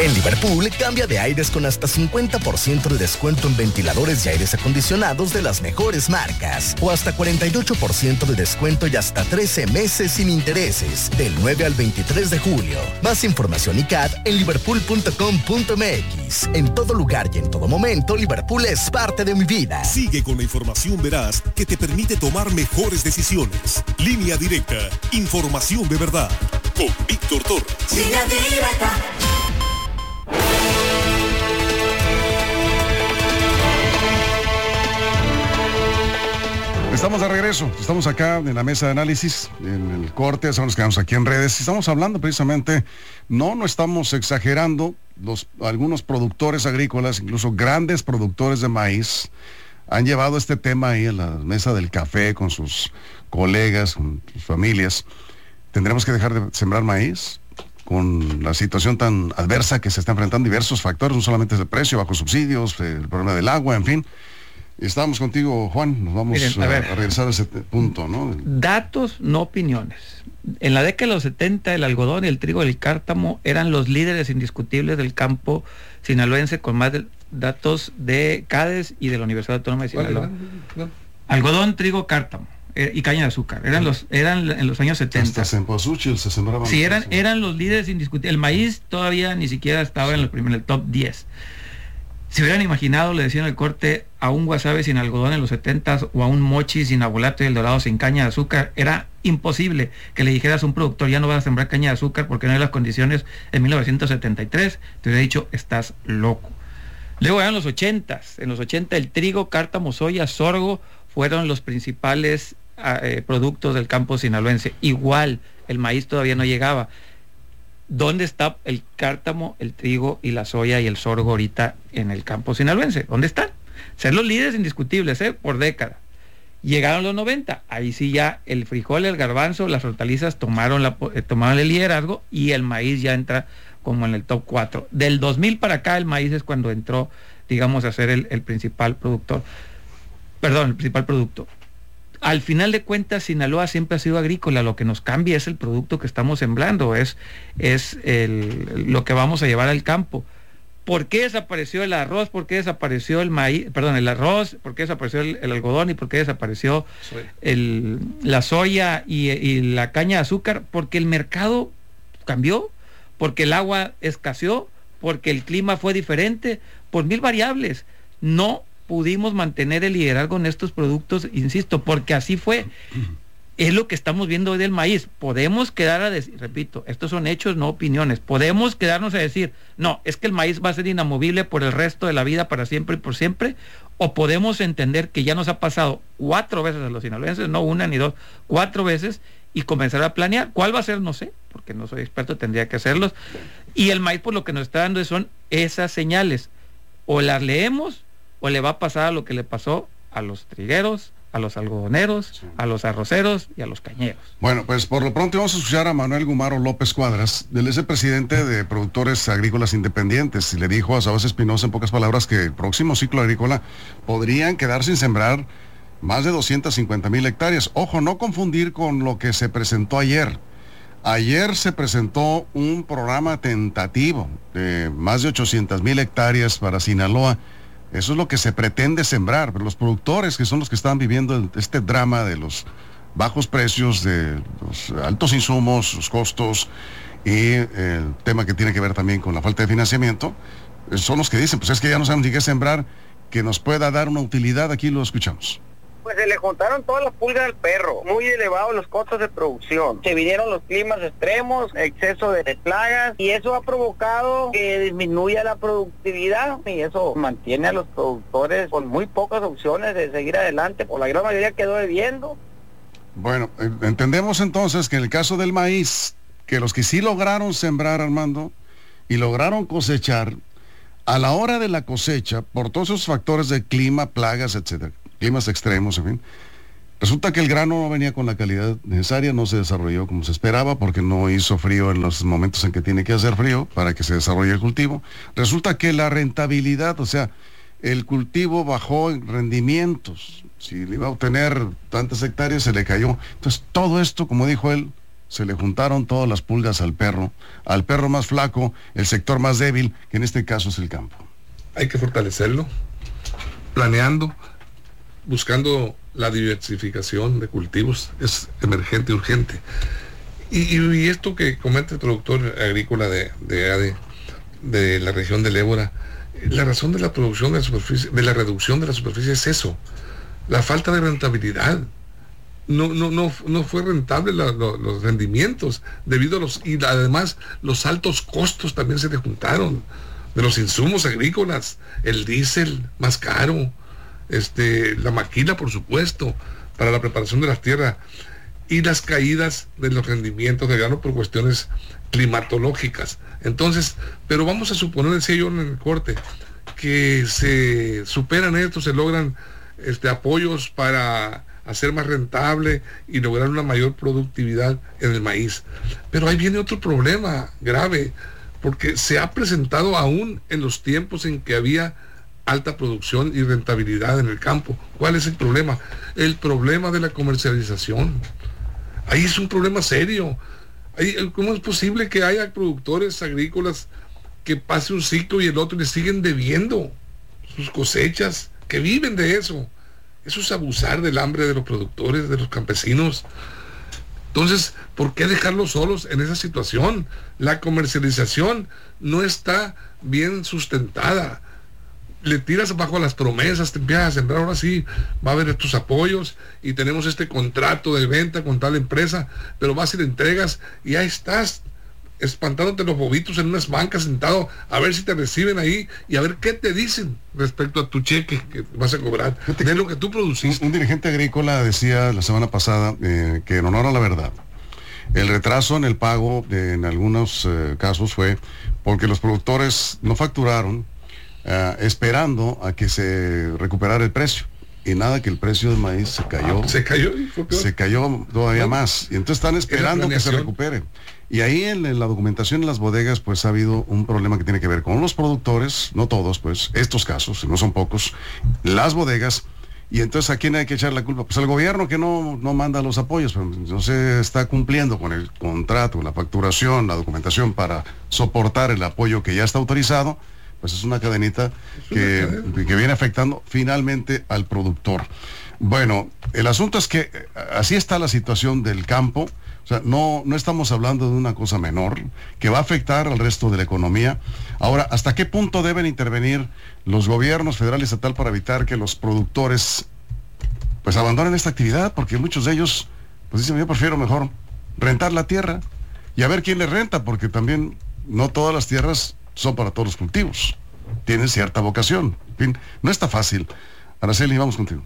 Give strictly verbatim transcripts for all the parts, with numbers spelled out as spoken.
En Liverpool, cambia de aires con hasta cincuenta por ciento de descuento en ventiladores y aires acondicionados de las mejores marcas. O hasta cuarenta y ocho por ciento de descuento y hasta trece meses sin intereses. Del nueve al veintitrés de julio. Más información y C A D en liverpool punto com punto m x. En todo lugar y en todo momento, Liverpool es parte de mi vida. Sigue con la información veraz que te permite tomar mejores decisiones. Línea Directa. Información de verdad. Con Víctor Torres. Línea Directa. Estamos de regreso, estamos acá en la mesa de análisis, en el corte, ya nos quedamos aquí en redes, estamos hablando precisamente, no, no estamos exagerando, los, algunos productores agrícolas, incluso grandes productores de maíz, han llevado este tema ahí en la mesa del café con sus colegas, con sus familias. ¿Tendremos que dejar de sembrar maíz? Con la situación tan adversa que se está enfrentando diversos factores, no solamente es el precio, bajo subsidios, el problema del agua, en fin. Estamos contigo, Juan, nos vamos Miren, a, a, ver, a regresar a ese punto, ¿no? Datos, no opiniones. En la década de los setenta, el algodón, el trigo y el cártamo eran los líderes indiscutibles del campo sinaloense, con más de, datos de CADES y de la Universidad Autónoma de Sinaloa. ¿Cuál? Algodón, trigo, cártamo eh, y caña de azúcar. Eran los eran en los años setenta. Hasta Cempasúchil se sembraban. Sí, eran, eran los líderes indiscutibles. El maíz todavía ni siquiera estaba en, los primer, en el top diez. Si hubieran imaginado, le decían el corte, a un wasabi sin algodón en los setentas o a un mochi sin abulato y el dorado sin caña de azúcar, era imposible que le dijeras a un productor, ya no vas a sembrar caña de azúcar porque no hay las condiciones en mil novecientos setenta y tres, te hubiera dicho, estás loco. Luego eran los ochentas, en los ochenta el trigo, cártamo, soya, sorgo fueron los principales eh, productos del campo sinaloense. Igual, el maíz todavía no llegaba. ¿Dónde está el cártamo, el trigo y la soya y el sorgo ahorita en el campo sinaloense? ¿Dónde están? Ser los líderes indiscutibles, ¿eh? Por década. Llegaron los noventa, ahí sí ya el frijol, el garbanzo, las hortalizas tomaron, la, eh, tomaron el liderazgo y el maíz ya entra como en el top cuatro. Del dos mil para acá el maíz es cuando entró, digamos, a ser el, el principal productor. Perdón, el principal producto. Al final de cuentas, Sinaloa siempre ha sido agrícola, lo que nos cambia es el producto que estamos sembrando, es, es el, lo que vamos a llevar al campo. ¿Por qué desapareció el arroz? ¿Por qué desapareció el maíz? Perdón, el arroz, ¿por qué desapareció el, el algodón? ¿Y por qué desapareció el, la soya y, y la caña de azúcar? Porque el mercado cambió, porque el agua escaseó, porque el clima fue diferente, por mil variables. No pudimos mantener el liderazgo en estos productos, insisto, porque así fue. Es lo que estamos viendo hoy del maíz. Podemos quedar a decir, repito, estos son hechos, no opiniones. Podemos quedarnos a decir, no, es que el maíz va a ser inamovible por el resto de la vida, para siempre y por siempre, o podemos entender que ya nos ha pasado cuatro veces a los sinaloenses, no una ni dos, cuatro veces, y comenzar a planear. ¿Cuál va a ser? No sé, porque no soy experto, tendría que hacerlos. Y el maíz, por lo que nos está dando son esas señales. O las leemos, o le va a pasar lo que le pasó a los trigueros, a los algodoneros, sí, a los arroceros y a los cañeros. Bueno, pues por lo pronto vamos a escuchar a Manuel Gumaro López Cuadras. Él es el presidente de Productores Agrícolas Independientes, y le dijo a Sabas Espinosa en pocas palabras que el próximo ciclo agrícola podrían quedar sin sembrar más de doscientas cincuenta mil hectáreas. Ojo, no confundir con lo que se presentó ayer. Ayer se presentó un programa tentativo de más de ochocientas mil hectáreas para Sinaloa. Eso es lo que se pretende sembrar, pero los productores, que son los que están viviendo este drama de los bajos precios, de los altos insumos, los costos y el tema que tiene que ver también con la falta de financiamiento, son los que dicen, pues es que ya no sabemos ni qué sembrar que nos pueda dar una utilidad. Aquí lo escuchamos. Pues se le juntaron todas las pulgas al perro, muy elevados los costos de producción. Se vinieron los climas extremos, exceso de, de plagas, y eso ha provocado que disminuya la productividad, y eso mantiene a los productores con muy pocas opciones de seguir adelante, por la gran mayoría quedó debiendo. Bueno, entendemos entonces que en el caso del maíz, que los que sí lograron sembrar, Armando, y lograron cosechar, a la hora de la cosecha, por todos esos factores de clima, plagas, etcétera, climas extremos, en fin, resulta que el grano no venía con la calidad necesaria, no se desarrolló como se esperaba, porque no hizo frío en los momentos en que tiene que hacer frío para que se desarrolle el cultivo. Resulta que la rentabilidad, o sea, el cultivo bajó en rendimientos. Si le iba a obtener tantas hectáreas, se le cayó. Entonces, todo esto, como dijo él, se le juntaron todas las pulgas al perro, al perro más flaco, el sector más débil, que en este caso es el campo. Hay que fortalecerlo, planeando, buscando la diversificación de cultivos, es emergente, urgente. Y, y esto que comenta el productor agrícola de, de A D E, de la región del Ébora, la razón de la producción de la superficie, de la reducción de la superficie es eso, la falta de rentabilidad. No, no, no, no fue rentable la, lo, los rendimientos debido a los, y además los altos costos también se le juntaron de los insumos agrícolas, el diésel más caro, este, la maquila por supuesto, para la preparación de las tierras, y las caídas de los rendimientos de grano por cuestiones climatológicas. Entonces, pero vamos a suponer, decía yo en el corte, que se superan esto, se logran este, apoyos para hacer más rentable y lograr una mayor productividad en el maíz. Pero ahí viene otro problema grave, porque se ha presentado aún en los tiempos en que había alta producción y rentabilidad en el campo. ¿Cuál es el problema? El problema de la comercialización. Ahí es un problema serio. Ahí, ¿cómo es posible que haya productores agrícolas que pase un ciclo y el otro y le siguen debiendo sus cosechas, que viven de eso? Eso es abusar del hambre de los productores, de los campesinos. Entonces, ¿por qué dejarlos solos en esa situación? La comercialización no está bien sustentada. Le tiras bajo las promesas, te empiezas a sembrar, ahora sí, va a haber estos apoyos y tenemos este contrato de venta con tal empresa, pero vas y le entregas y ahí estás, espantándote los bobitos en unas bancas sentado a ver si te reciben ahí y a ver qué te dicen respecto a tu cheque que vas a cobrar de lo que tú produciste. Un, un dirigente agrícola decía la semana pasada eh, que en honor a la verdad, el retraso en el pago de, en algunos eh, casos fue porque los productores no facturaron uh, esperando a que se recuperara el precio. Y nada, que el precio del maíz se cayó. Ah, se cayó y fue peor. Se cayó todavía más. Y entonces están esperando que se recupere. Y ahí en, en la documentación en las bodegas, pues ha habido un problema que tiene que ver con los productores, no todos, pues, estos casos, no son pocos, las bodegas. Y entonces, ¿a quién hay que echar la culpa? Pues al gobierno, que no, no manda los apoyos, pero no se está cumpliendo con el contrato, la facturación, la documentación para soportar el apoyo que ya está autorizado. Pues es una cadenita que, que viene afectando finalmente al productor. Bueno, el asunto es que así está la situación del campo. O sea, no, no estamos hablando de una cosa menor que va a afectar al resto de la economía. Ahora, ¿hasta qué punto deben intervenir los gobiernos federal y estatal para evitar que los productores pues abandonen esta actividad? Porque muchos de ellos pues dicen, yo prefiero mejor rentar la tierra y a ver quién le renta, porque también no todas las tierras son para todos los cultivos, tienen cierta vocación. En fin, no está fácil. Araceli, vamos contigo.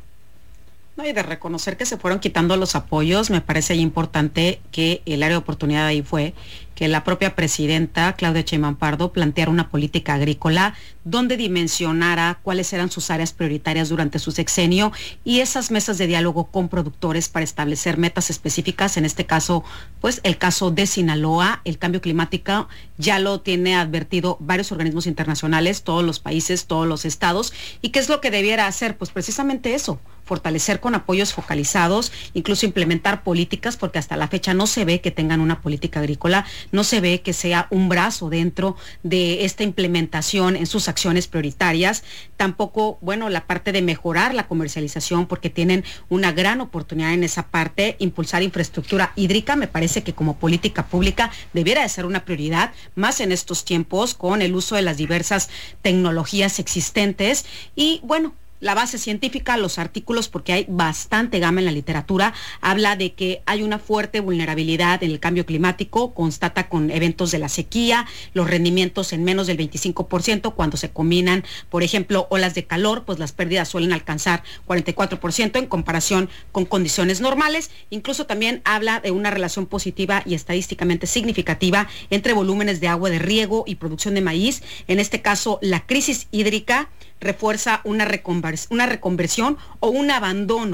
No, y de reconocer que se fueron quitando los apoyos, me parece importante que el área de oportunidad ahí fue que la propia presidenta, Claudia Sheinbaum Pardo, planteara una política agrícola donde dimensionara cuáles eran sus áreas prioritarias durante su sexenio y esas mesas de diálogo con productores para establecer metas específicas. En este caso, pues el caso de Sinaloa, el cambio climático ya lo tiene advertido varios organismos internacionales, todos los países, todos los estados. ¿Y qué es lo que debiera hacer? Pues precisamente eso, fortalecer con apoyos focalizados, incluso implementar políticas, porque hasta la fecha no se ve que tengan una política agrícola, no se ve que sea un brazo dentro de esta implementación en sus acciones prioritarias. Tampoco, bueno, la parte de mejorar la comercialización, porque tienen una gran oportunidad en esa parte. Impulsar infraestructura hídrica, me parece que como política pública debiera de ser una prioridad, más en estos tiempos, con el uso de las diversas tecnologías existentes. Y bueno, la base científica, los artículos, porque hay bastante gama en la literatura, habla de que hay una fuerte vulnerabilidad en el cambio climático, constata con eventos de la sequía, los rendimientos en menos del veinticinco por ciento, cuando se combinan, por ejemplo, olas de calor, pues las pérdidas suelen alcanzar cuarenta y cuatro por ciento en comparación con condiciones normales. Incluso también habla de una relación positiva y estadísticamente significativa entre volúmenes de agua de riego y producción de maíz. En este caso, la crisis hídrica refuerza una reconversión, una reconversión o un abandono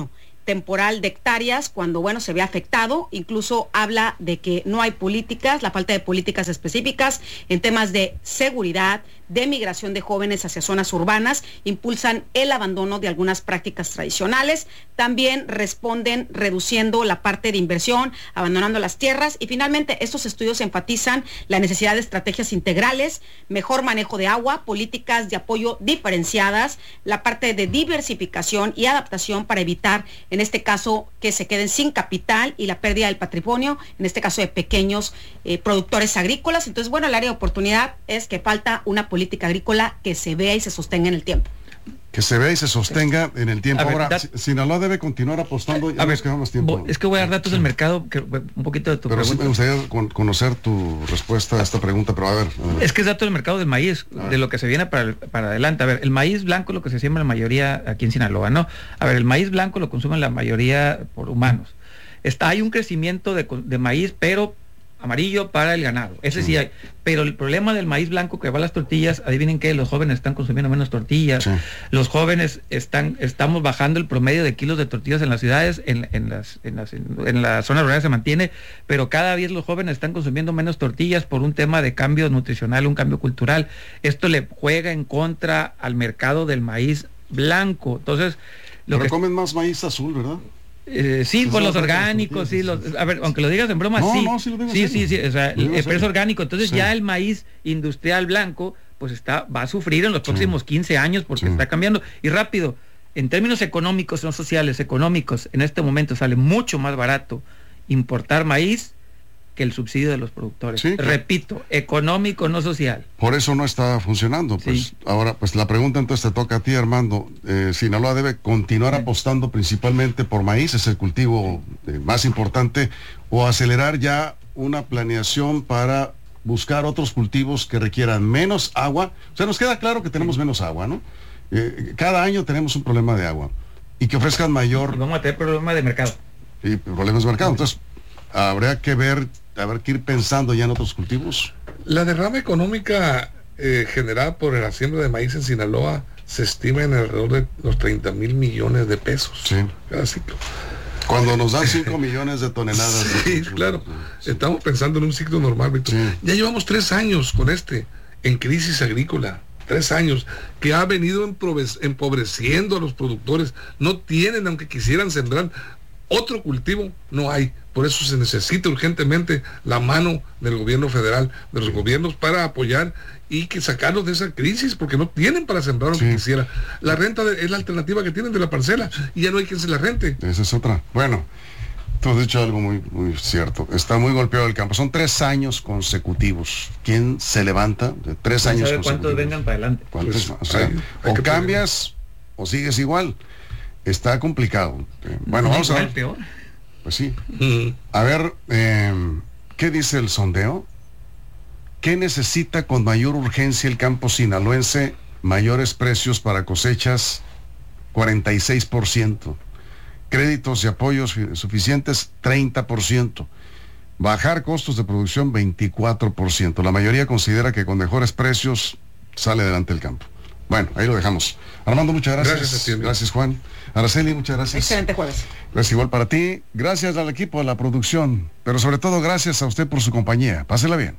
temporal de hectáreas cuando, bueno, se ve afectado. Incluso habla de que no hay políticas, la falta de políticas específicas en temas de seguridad, de migración de jóvenes hacia zonas urbanas, impulsan el abandono de algunas prácticas tradicionales, también responden reduciendo la parte de inversión, abandonando las tierras, y finalmente estos estudios enfatizan la necesidad de estrategias integrales, mejor manejo de agua, políticas de apoyo diferenciadas, la parte de diversificación y adaptación para evitar, en este caso, que se queden sin capital y la pérdida del patrimonio, en este caso de pequeños eh, productores agrícolas. Entonces, bueno, el área de oportunidad es que falta una política agrícola que se vea y se sostenga en el tiempo. Que se vea y se sostenga en el tiempo. Ahora, ver, Sinaloa debe continuar apostando. Ya a nos ver, más tiempo. Es que voy a dar datos sí. del mercado, que, un poquito de tu pero pregunta. Sí me gustaría con, conocer tu respuesta a esta pregunta, pero a ver. A ver. Es que es dato del mercado del maíz, de lo que se viene para, el, para adelante. A ver, el maíz blanco, lo que se siembra la mayoría aquí en Sinaloa, ¿no? A ver, el maíz blanco lo consumen la mayoría por humanos. Está, hay un crecimiento de, de maíz, pero amarillo para el ganado, ese sí. sí hay, pero el problema del maíz blanco que va a las tortillas, adivinen qué, los jóvenes están consumiendo menos tortillas, sí. los jóvenes están, estamos bajando el promedio de kilos de tortillas en las ciudades, en, en las, en las, en, en las zonas rurales se mantiene, pero cada vez los jóvenes están consumiendo menos tortillas por un tema de cambio nutricional, un cambio cultural. Esto le juega en contra al mercado del maíz blanco. Entonces, lo pero que comen más maíz azul, ¿verdad? Eh, sí, con los orgánicos, sí, los, a ver, aunque lo digas en broma, no, sí, no, sí, lo sí, sí, sí, o sea, el, el precio orgánico, entonces sí. ya el maíz industrial blanco, pues está, va a sufrir en los próximos sí. quince años porque sí. está cambiando, y rápido, en términos económicos, no sociales, económicos, en este momento sale mucho más barato importar maíz que el subsidio de los productores. Sí, repito, económico, no social. Por eso no está funcionando. Pues sí. Ahora, pues la pregunta entonces te toca a ti, Armando. Eh, Sinaloa debe continuar sí. apostando principalmente por maíz, es el cultivo eh, más importante, o acelerar ya una planeación para buscar otros cultivos que requieran menos agua. O sea, nos queda claro que tenemos sí. menos agua, ¿no? Eh, cada año tenemos un problema de agua y que ofrezcan mayor... Y vamos a tener problemas de mercado. Y problemas de mercado. Entonces, habría que ver... haber que ir pensando ya en otros cultivos. La derrama económica eh, generada por la siembra de maíz en Sinaloa se estima en alrededor de los treinta mil millones de pesos sí. cada ciclo. Cuando nos dan cinco millones de toneladas. Sí, de... claro. Sí. Estamos pensando en un ciclo normal, Víctor. Sí. Ya llevamos tres años con este, en crisis agrícola. Tres años, que ha venido empobreciendo a los productores. No tienen, aunque quisieran sembrar otro cultivo, no hay. Por eso se necesita urgentemente la mano del gobierno federal, de los gobiernos, para apoyar y que sacarlos de esa crisis, porque no tienen para sembrar lo sí. que quisiera. La renta de, es la alternativa que tienen de la parcela, y ya no hay quien se la rente. Esa es otra. Bueno, tú has dicho algo muy, muy cierto. Está muy golpeado el campo. Son tres años consecutivos. ¿Quién se levanta de tres años consecutivos? ¿Cuántos vengan para adelante? Pues, o sea, hay, hay o cambias pedir. O sigues igual. Está complicado. Bueno, vamos a ver. Peor. Pues sí. Uh-huh. A ver, eh, ¿qué dice el sondeo? ¿Qué necesita con mayor urgencia el campo sinaloense? Mayores precios para cosechas, cuarenta y seis por ciento. Créditos y apoyos suficientes, treinta por ciento. Bajar costos de producción, veinticuatro por ciento. La mayoría considera que con mejores precios sale adelante el campo. Bueno, ahí lo dejamos. Armando, muchas gracias. Gracias, gracias Juan. Araceli, muchas gracias. Excelente jueves. Gracias igual para ti. Gracias al equipo de la producción, pero sobre todo gracias a usted por su compañía. Pásela bien.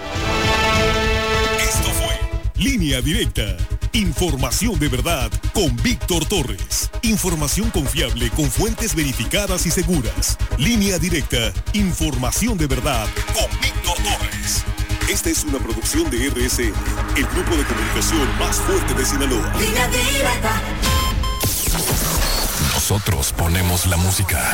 Esto fue Línea Directa. Información de verdad con Víctor Torres. Información confiable con fuentes verificadas y seguras. Línea Directa. Información de verdad con Víctor Torres. Esta es una producción de R S N, el grupo de comunicación más fuerte de Sinaloa. Línea Directa. Nosotros ponemos la música.